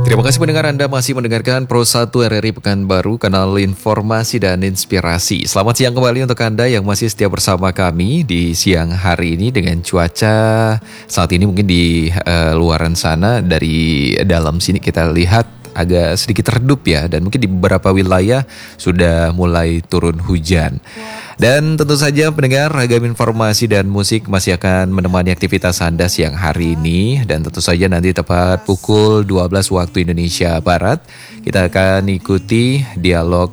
Terima kasih pendengar, Anda masih mendengarkan Pro 1 RRI Pekanbaru, kanal informasi dan inspirasi. Selamat siang kembali untuk Anda yang masih setia bersama kami di siang hari ini dengan cuaca saat ini mungkin di luaran sana. Dari dalam sini kita lihat agak sedikit redup ya, dan mungkin di beberapa wilayah sudah mulai turun hujan. Dan tentu saja pendengar, ragam informasi dan musik masih akan menemani aktivitas Anda siang hari ini. Dan tentu saja nanti tepat pukul 12 waktu Indonesia Barat, kita akan ikuti dialog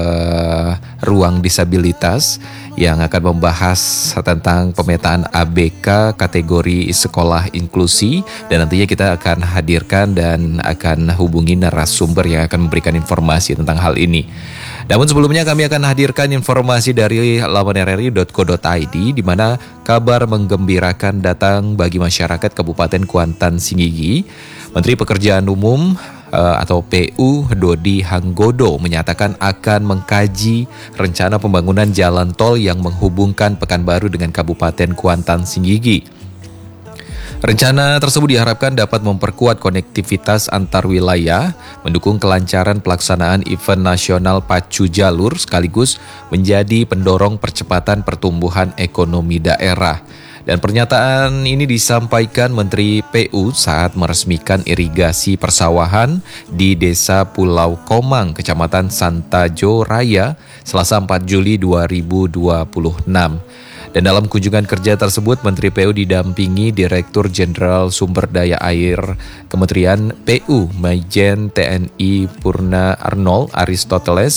ruang disabilitas yang akan membahas tentang pemetaan ABK kategori sekolah inklusi. Dan nantinya kita akan hadirkan dan akan hubungi narasumber yang akan memberikan informasi tentang hal ini. Namun sebelumnya kami akan hadirkan informasi dari laman rri.co.id di mana kabar menggembirakan datang bagi masyarakat Kabupaten Kuantan Singgigi. Menteri Pekerjaan Umum atau PU Dodi Hanggodo menyatakan akan mengkaji rencana pembangunan jalan tol yang menghubungkan Pekanbaru dengan Kabupaten Kuantan Singgigi. Rencana tersebut diharapkan dapat memperkuat konektivitas antar wilayah, mendukung kelancaran pelaksanaan event nasional pacu jalur, sekaligus menjadi pendorong percepatan pertumbuhan ekonomi daerah. Dan pernyataan ini disampaikan Menteri PU saat meresmikan irigasi persawahan di Desa Pulau Komang, Kecamatan Santajo Raya, Selasa 4 Juli 2026. Dan dalam kunjungan kerja tersebut, Menteri PU didampingi Direktur Jenderal Sumber Daya Air Kementerian PU, Majen TNI Purna Arnold Aristoteles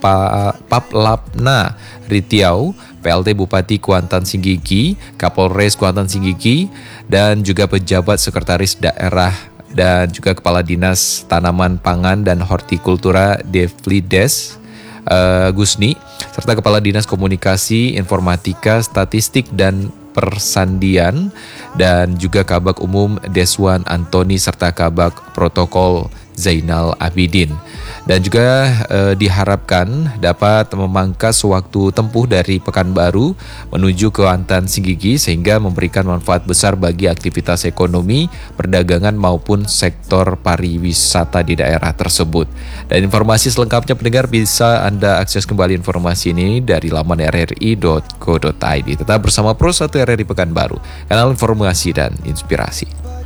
Paplapna Ritiau, PLT Bupati Kuantan Singgigi, Kapolres Kuantan Singgigi, dan juga pejabat sekretaris daerah dan juga Kepala Dinas Tanaman Pangan dan Hortikultura Devlides Gusni, serta Kepala Dinas Komunikasi, Informatika, Statistik, dan Persandian, dan juga Kabag Umum Deswan Antoni, serta Kabag Protokol Zainal Abidin. Dan juga diharapkan dapat memangkas waktu tempuh dari Pekanbaru menuju ke Kuantan Singgigi sehingga memberikan manfaat besar bagi aktivitas ekonomi, perdagangan maupun sektor pariwisata di daerah tersebut. Dan informasi selengkapnya pendengar bisa Anda akses kembali informasi ini dari laman rri.co.id. Tetap bersama Pro 1 RRI Pekanbaru, kanal informasi dan inspirasi.